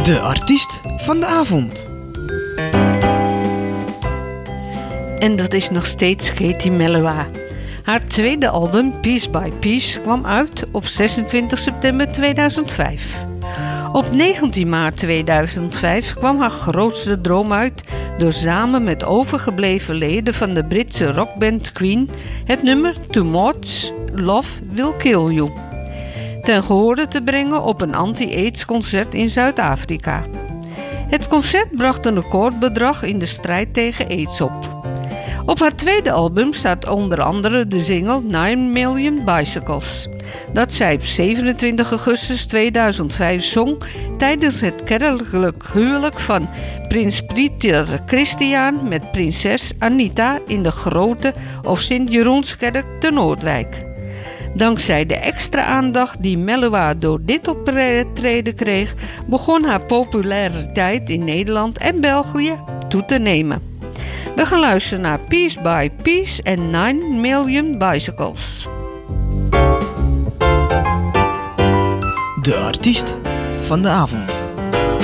De artiest van de avond. En dat is nog steeds Katie Melua. Haar tweede album, Piece by Piece, kwam uit op 26 september 2005. Op 19 maart 2005 kwam haar grootste droom uit door samen met overgebleven leden van de Britse rockband Queen het nummer Too Much Love Will Kill You ten gehore te brengen op een anti-AIDS concert in Zuid-Afrika. Het concert bracht een recordbedrag in de strijd tegen AIDS op. Op haar tweede album staat onder andere de single 9 Million Bicycles, dat zij op 27 augustus 2005 zong tijdens het kerkelijk huwelijk van prins Pieter Christian met prinses Anita in de Grote of Sint-Jeroenskerk te Noordwijk. Dankzij de extra aandacht die Melua door dit optreden kreeg, begon haar populariteit in Nederland en België toe te nemen. We gaan luisteren naar Piece by Piece en 9 Million Bicycles. De artiest van de avond.